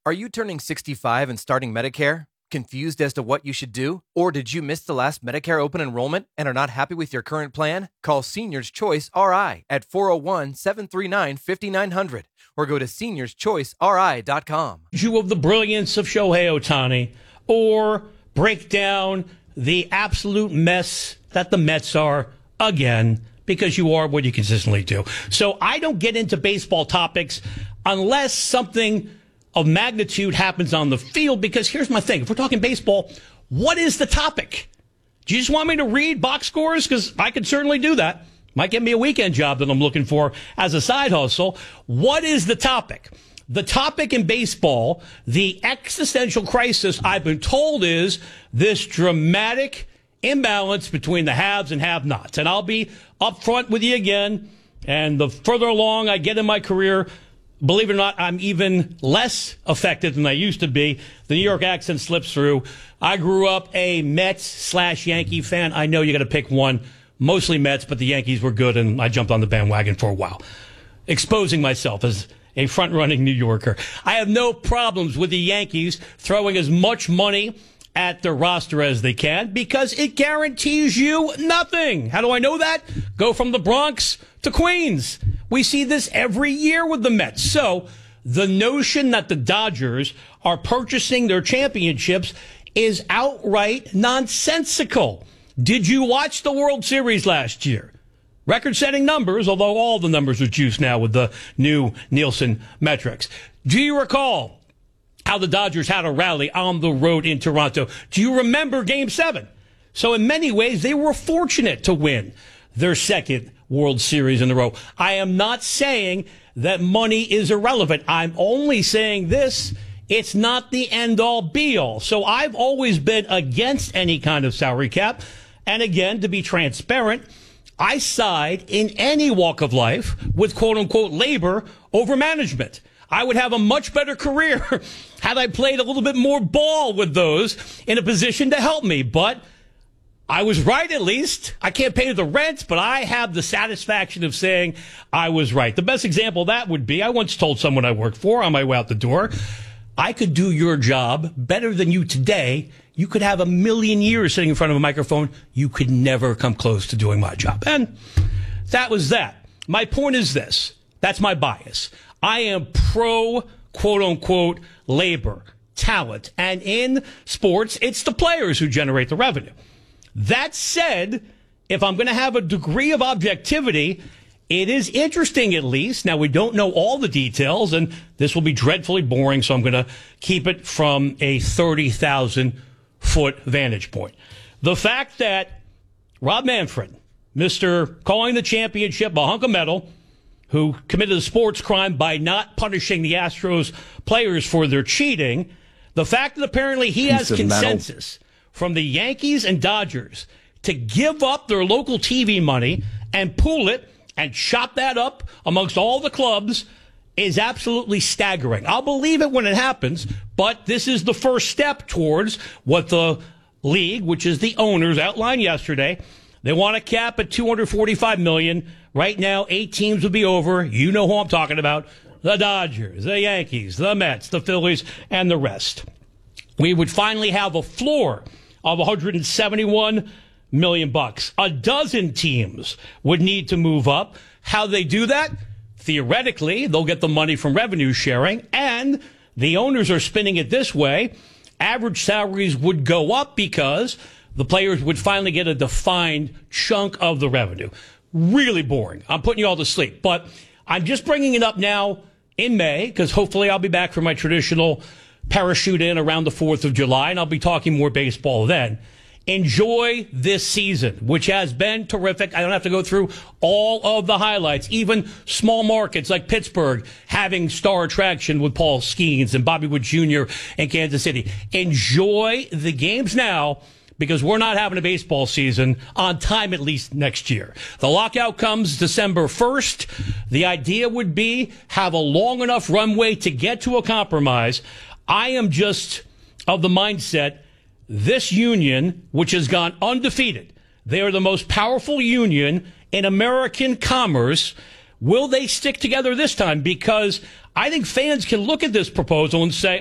Are you turning 65 and starting Medicare? Confused as to what you should do? Or did you miss the last Medicare open enrollment and are not happy with your current plan? Call Seniors Choice RI at 401-739-5900 or go to seniorschoiceri.com. You of the brilliance of Shohei Ohtani, or break down the absolute mess that the Mets are again, because you are what you consistently do. So I don't get into baseball topics unless something of magnitude happens on the field, because here's my thing. If we're talking baseball, what is the topic? Do you just want me to read box scores? Because I could certainly do that. Might get me a weekend job that I'm looking for as a side hustle. What is the topic? The topic in baseball, the existential crisis, I've been told, is this dramatic imbalance between the haves and have-nots. And I'll be upfront with you again. And the further along I get in my career, believe it or not, I'm even less affected than I used to be. The New York accent slips through. I grew up a Mets/Yankee fan. I know you got to pick one. Mostly Mets, but the Yankees were good, and I jumped on the bandwagon for a while, exposing myself as a front-running New Yorker. I have no problems with the Yankees throwing as much money at their roster as they can, because it guarantees you nothing. How do I know that? Go from the Bronx to Queens. We see this every year with the Mets. So the notion that the Dodgers are purchasing their championships is outright nonsensical. Did you watch the World Series last year? Record-setting numbers, although all the numbers are juiced now with the new Nielsen metrics. Do you recall how the Dodgers had a rally on the road in Toronto? Do you remember Game 7? So in many ways, they were fortunate to win their second World Series in a row. I am not saying that money is irrelevant. I'm only saying this: it's not the end-all, be-all. So I've always been against any kind of salary cap. And again, to be transparent, I side in any walk of life with quote-unquote labor over management. I would have a much better career had I played a little bit more ball with those in a position to help me. But I was right, at least. I can't pay the rent, but I have the satisfaction of saying I was right. The best example of that would be, I once told someone I worked for on my way out the door, I could do your job better than you today. You could have a million years sitting in front of a microphone. You could never come close to doing my job. And that was that. My point is this. That's my bias. I am pro, quote-unquote, labor, talent. And in sports, it's the players who generate the revenue. That said, if I'm going to have a degree of objectivity, it is interesting, at least. Now, we don't know all the details, and this will be dreadfully boring, so I'm going to keep it from a 30,000-foot vantage point. The fact that Rob Manfred, Mr. calling the championship a hunk of metal, who committed a sports crime by not punishing the Astros players for their cheating, the fact that apparently he has consensus from the Yankees and Dodgers to give up their local TV money and pool it and chop that up amongst all the clubs is absolutely staggering. I'll believe it when it happens, but this is the first step towards what the league, which is the owners, outlined yesterday. They want to cap at $245 million. Right now, 8 teams would be over. You know who I'm talking about. The Dodgers, the Yankees, the Mets, the Phillies, and the rest. We would finally have a floor of $171 million. A dozen teams would need to move up. How they do that? Theoretically, they'll get the money from revenue sharing, and the owners are spinning it this way. Average salaries would go up because the players would finally get a defined chunk of the revenue. Really boring. I'm putting you all to sleep, but I'm just bringing it up now in May because hopefully I'll be back for my traditional parachute in around the 4th of July, and I'll be talking more baseball then. Enjoy this season, which has been terrific. I don't have to go through all of the highlights, even small markets like Pittsburgh having star attraction with Paul Skeens and Bobby Wood Jr. in Kansas City. Enjoy the games now, because we're not having a baseball season on time, at least next year. The lockout comes December 1st. The idea would be have a long enough runway to get to a compromise. I am just of the mindset, this union, which has gone undefeated, they are the most powerful union in American commerce. Will they stick together this time? Because I think fans can look at this proposal and say,